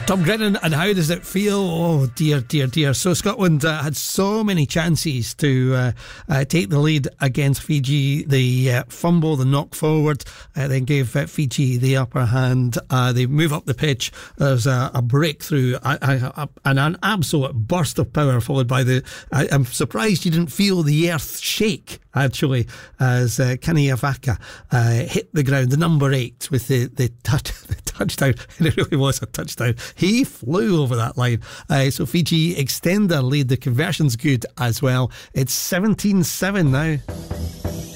Tom Grennan, and how does it feel? Oh dear, dear, dear. So Scotland had so many chances to take the lead against Fiji. The fumble, the knock forward, then gave Fiji the upper hand. They move up the pitch. There's a breakthrough, an absolute burst of power, followed by I'm surprised you didn't feel the earth shake, actually, as Kaniavaka hit the ground, the number 8, with the touchdown. And it really was a touchdown. He flew over that line. So Fiji extend their lead. The conversion's good as well. It's 17-7 now.